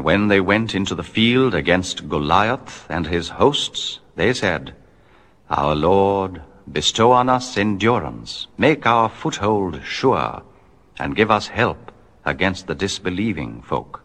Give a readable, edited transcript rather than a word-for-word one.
when they went into the field against Goliath and his hosts, they said, Our Lord, bestow on us endurance, make our foothold sure, and give us help against the disbelieving folk.